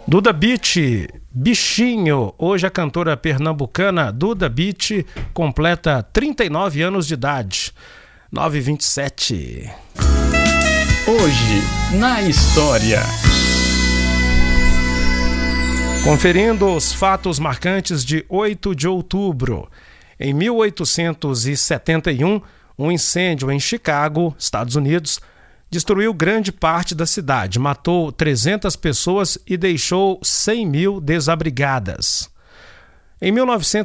Duda Beat, Bichinho. Hoje a cantora pernambucana Duda Beat completa 39 anos de idade. 9h27. Hoje, na história. Conferindo os fatos marcantes de 8 de outubro. Em 1871, um incêndio em Chicago, Estados Unidos, destruiu grande parte da cidade, matou 300 pessoas e deixou 100 mil desabrigadas. Em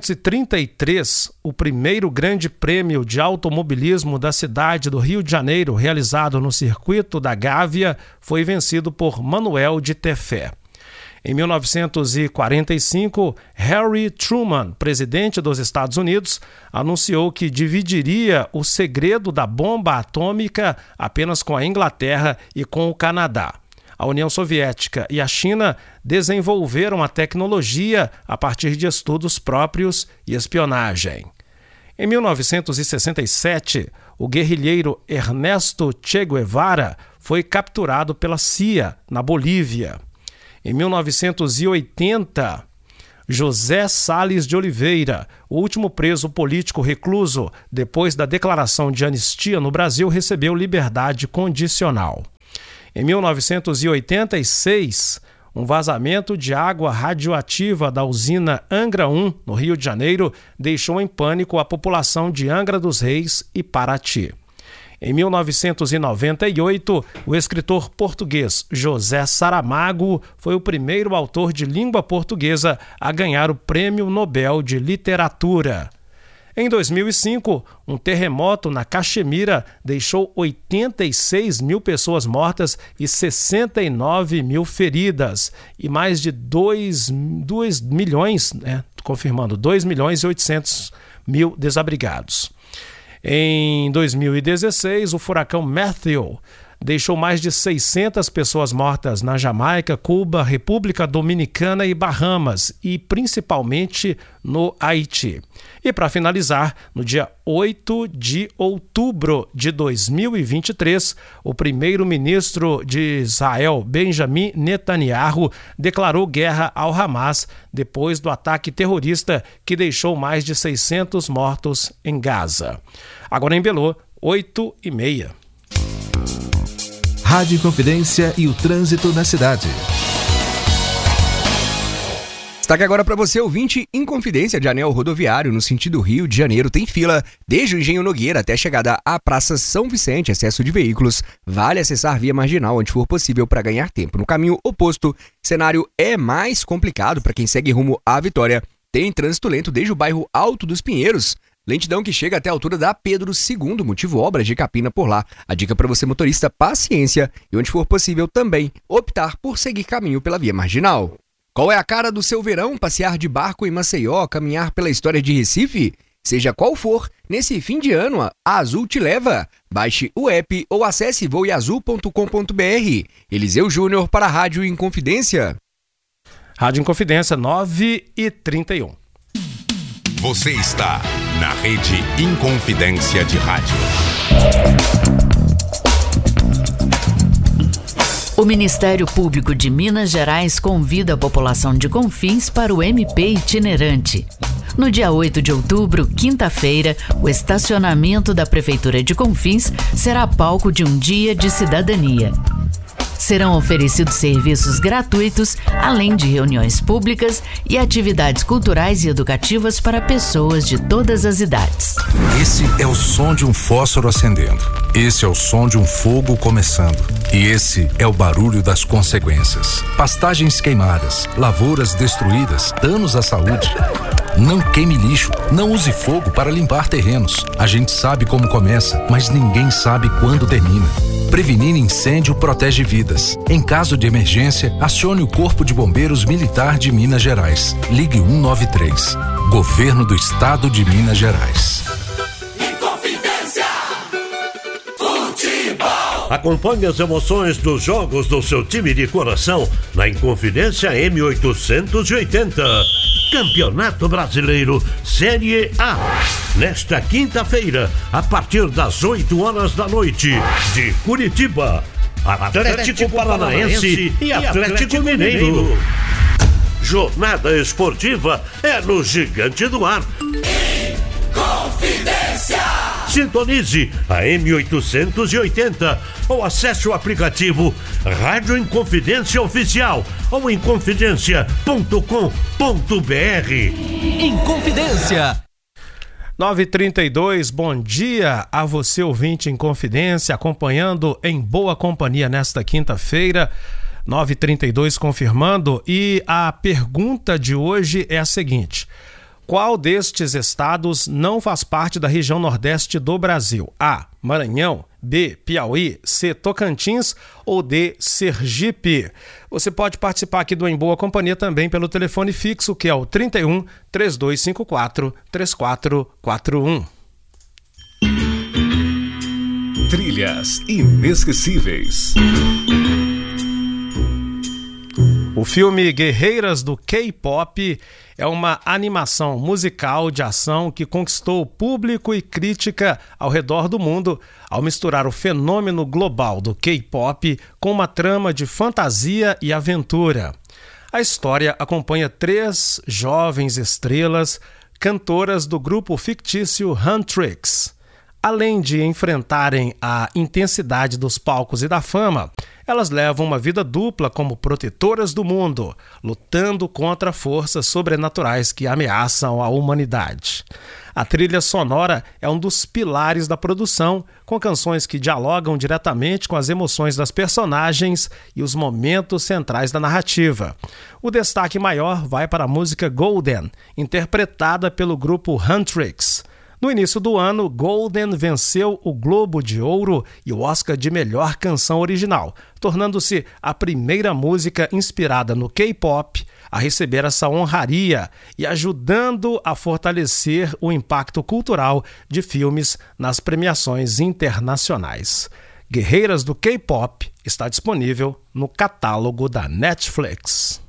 1933, o primeiro grande prêmio de automobilismo da cidade do Rio de Janeiro, realizado no circuito da Gávea, foi vencido por Manuel de Tefé. Em 1945, Harry Truman, presidente dos Estados Unidos, anunciou que dividiria o segredo da bomba atômica apenas com a Inglaterra e com o Canadá. A União Soviética e a China desenvolveram a tecnologia a partir de estudos próprios e espionagem. Em 1967, o guerrilheiro Ernesto Che Guevara foi capturado pela CIA na Bolívia. Em 1980, José Salles de Oliveira, o último preso político recluso depois da declaração de anistia no Brasil, recebeu liberdade condicional. Em 1986, um vazamento de água radioativa da usina Angra 1, no Rio de Janeiro, deixou em pânico a população de Angra dos Reis e Paraty. Em 1998, o escritor português José Saramago foi o primeiro autor de língua portuguesa a ganhar o Prêmio Nobel de Literatura. Em 2005, um terremoto na Caxemira deixou 86 mil pessoas mortas e 69 mil feridas, e mais de 2 milhões, 2 milhões e 800 mil desabrigados. Em 2016, o furacão Matthew deixou mais de 600 pessoas mortas na Jamaica, Cuba, República Dominicana e Bahamas, e principalmente no Haiti. E para finalizar, no dia 8 de outubro de 2023, o primeiro-ministro de Israel, Benjamin Netanyahu, declarou guerra ao Hamas depois do ataque terrorista que deixou mais de 600 mortos em Gaza. Agora em Belô, 8h30. Rádio Inconfidência e o trânsito na cidade. Destaque agora para você, ouvinte. Inconfidência de anel rodoviário no sentido Rio de Janeiro tem fila desde o Engenho Nogueira até a chegada à Praça São Vicente, excesso de veículos. Vale acessar via marginal onde for possível para ganhar tempo. No caminho oposto, cenário é mais complicado para quem segue rumo à Vitória. Tem trânsito lento desde o bairro Alto dos Pinheiros. Lentidão que chega até a altura da Pedro II, motivo obras de capina por lá. A dica para você, motorista, paciência e onde for possível também optar por seguir caminho pela via marginal. Qual é a cara do seu verão? Passear de barco em Maceió, caminhar pela história de Recife? Seja qual for, nesse fim de ano, a Azul te leva. Baixe o app ou acesse voeazul.com.br. Eliseu Júnior para a Rádio Inconfidência. Rádio Inconfidência, 9h31. Você está na Rede Inconfidência de Rádio. O Ministério Público de Minas Gerais convida a população de Confins para o MP itinerante. No dia 8 de outubro, quinta-feira, o estacionamento da Prefeitura de Confins será palco de um dia de cidadania. Serão oferecidos serviços gratuitos, além de reuniões públicas e atividades culturais e educativas para pessoas de todas as idades. Esse é o som de um fósforo acendendo. Esse é o som de um fogo começando. E esse é o barulho das consequências. Pastagens queimadas, lavouras destruídas, danos à saúde. Não queime lixo, não use fogo para limpar terrenos. A gente sabe como começa, mas ninguém sabe quando termina. Prevenir incêndio protege vidas. Em caso de emergência, acione o Corpo de Bombeiros Militar de Minas Gerais. Ligue 193. Governo do Estado de Minas Gerais. Inconfidência Futebol. Acompanhe as emoções dos jogos do seu time de coração na Inconfidência M880. Campeonato Brasileiro Série A. Nesta quinta-feira, a partir das 8 horas da noite, de Curitiba, Atlético Paranaense e Atlético Mineiro. Jornada esportiva é no Gigante do Ar. Inconfidência. Sintonize a M880 ou acesse o aplicativo Rádio Inconfidência Oficial ou inconfidencia.com.br. Inconfidência. 9h32, bom dia a você ouvinte Inconfidência, acompanhando em boa companhia nesta quinta-feira. 9h32 confirmando, e a pergunta de hoje é a seguinte: qual destes estados não faz parte da região nordeste do Brasil? A, Maranhão, B, Piauí, C, Tocantins ou D, Sergipe? Você pode participar aqui do Em Boa Companhia também pelo telefone fixo, que é o 31 3254 3441. Trilhas inesquecíveis. O filme Guerreiras do K-Pop é uma animação musical de ação que conquistou público e crítica ao redor do mundo ao misturar o fenômeno global do K-Pop com uma trama de fantasia e aventura. A história acompanha 3 jovens estrelas, cantoras do grupo fictício Huntrix. Além de enfrentarem a intensidade dos palcos e da fama, elas levam uma vida dupla como protetoras do mundo, lutando contra forças sobrenaturais que ameaçam a humanidade. A trilha sonora é um dos pilares da produção, com canções que dialogam diretamente com as emoções das personagens e os momentos centrais da narrativa. O destaque maior vai para a música Golden, interpretada pelo grupo Huntrix. No início do ano, Golden venceu o Globo de Ouro e o Oscar de Melhor Canção Original, tornando-se a primeira música inspirada no K-pop a receber essa honraria e ajudando a fortalecer o impacto cultural de filmes nas premiações internacionais. Guerreiras do K-pop está disponível no catálogo da Netflix.